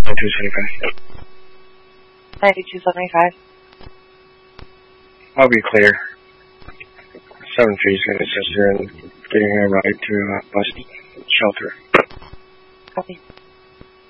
9275. 9275. I'll be clear. 7 feet is going to assist you in getting a ride to bus shelter. Copy.